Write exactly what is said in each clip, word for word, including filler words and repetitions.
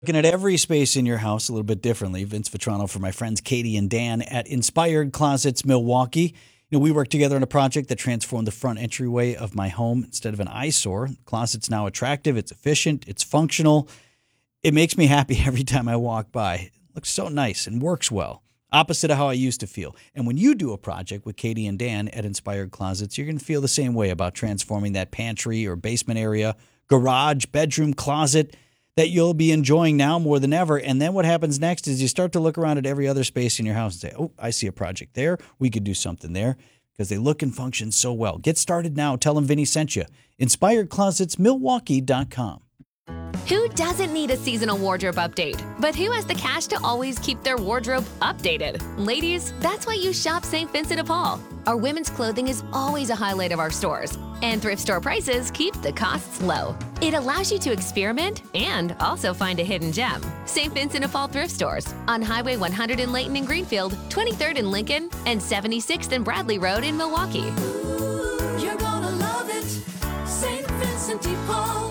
Looking at every space in your house a little bit differently. Vince Vitrano for my friends Katie and Dan at Inspired Closets Milwaukee. You know, we worked together on a project that transformed the front entryway of my home. Instead of an eyesore, the closet's now attractive, it's efficient, it's functional. It makes me happy every time I walk by. It looks so nice and works well. Opposite of how I used to feel. And when you do a project with Katie and Dan at Inspired Closets, you're going to feel the same way about transforming that pantry or basement area, garage, bedroom, closet that you'll be enjoying now more than ever. And then what happens next is you start to look around at every other space in your house and say, oh, I see a project there. We could do something there because they look and function so well. Get started now. Tell them Vinny sent you. inspired closets milwaukee dot com. Who doesn't need a seasonal wardrobe update? But who has the cash to always keep their wardrobe updated? Ladies, that's why you shop Saint Vincent de Paul. Our women's clothing is always a highlight of our stores, and thrift store prices keep the costs low. It allows you to experiment and also find a hidden gem. Saint Vincent de Paul thrift stores on Highway one hundred in Layton and Greenfield, twenty-third in Lincoln, and seventy-sixth and Bradley Road in Milwaukee. Ooh, you're gonna love it, Saint Vincent de Paul.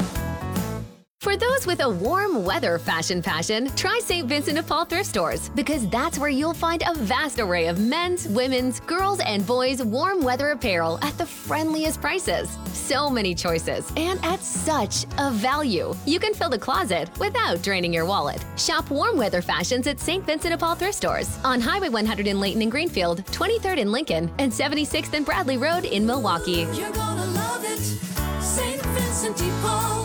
For those with a warm weather fashion passion, try Saint Vincent de Paul thrift stores because that's where you'll find a vast array of men's, women's, girls, and boys' warm weather apparel at the friendliest prices. So many choices and at such a value. You can fill the closet without draining your wallet. Shop warm weather fashions at Saint Vincent de Paul thrift stores on Highway one hundred in Layton and Greenfield, twenty-third in Lincoln, and seventy-sixth and Bradley Road in Milwaukee. You're gonna love it, Saint Vincent de Paul.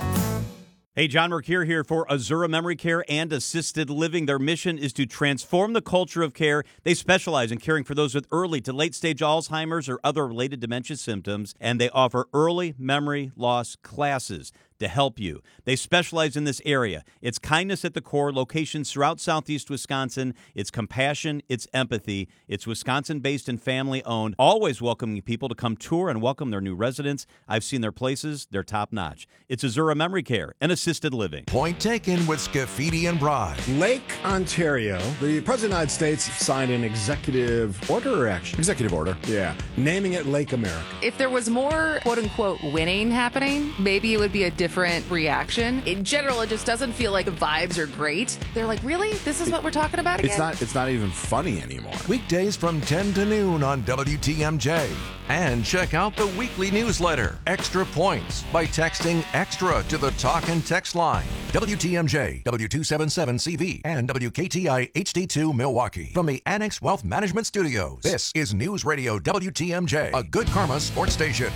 Hey, John Mercure here for Azura Memory Care and Assisted Living. Their mission is to transform the culture of care. They specialize in caring for those with early to late-stage Alzheimer's or other related dementia symptoms, and they offer early memory loss classes to help you. They specialize in this area. It's kindness at the core, locations throughout southeast Wisconsin. It's compassion, it's empathy. It's Wisconsin-based and family-owned, always welcoming people to come tour and welcome their new residents. I've seen their places. They're top-notch. It's Azura Memory Care and Assisted Living. Point taken with Scafidi and Bry. Lake Ontario, the President of the United States signed an executive order or action? Executive order. Yeah, naming it Lake America. If there was more quote-unquote winning happening, maybe it would be a different reaction. In general, it just doesn't feel like the vibes are great. They're like, really? This is what we're talking about again? It's not It's not even funny anymore. Weekdays from ten to noon on W T M J. And check out the weekly newsletter, Extra Points, by texting EXTRA to the talk and text line. W T M J, W two seventy-seven C V, and W K T I H D two Milwaukee. From the Annex Wealth Management Studios, this is News Radio W T M J, a Good Karma sports station.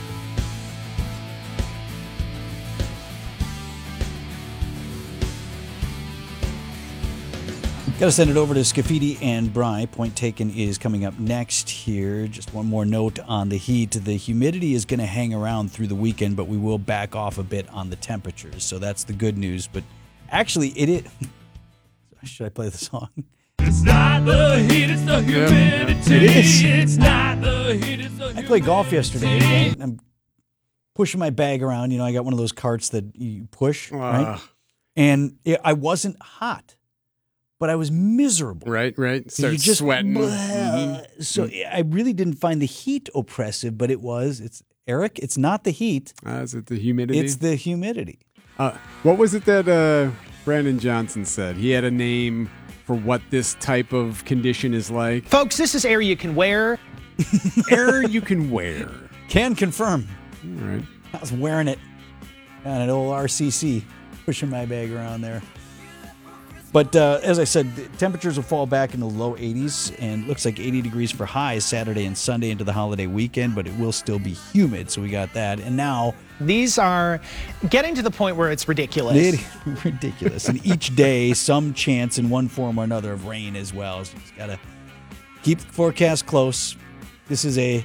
Got to send it over to Scafidi and Bry. Point taken is coming up next here. Just one more note on the heat. The humidity is going to hang around through the weekend, but we will back off a bit on the temperatures. So that's the good news. But actually, it is. Should I play the song? It's not the heat, it's the humidity. It is. It's not the heat, it's the humidity. I played golf yesterday. Right? I'm pushing my bag around. You know, I got one of those carts that you push, Uh. right? And it, I wasn't hot, but I was miserable. Right, right. Start you just sweating. Mm-hmm. So I really didn't find the heat oppressive, but it was. It's Eric. It's not the heat. Uh, is it the humidity? It's the humidity. Uh, what was it that uh, Brandon Johnson said? He had a name for what this type of condition is like. Folks, this is air you can wear. Air you can wear. Can confirm. All right. I was wearing it on an old R C C, pushing my bag around there. But uh, as I said, the temperatures will fall back into the low eighties, and it looks like eighty degrees for highs Saturday and Sunday into the holiday weekend, but it will still be humid, so we got that. And now... These are getting to the point where it's ridiculous. It is ridiculous. And each day, some chance in one form or another of rain as well. So you just got to keep the forecast close. This is a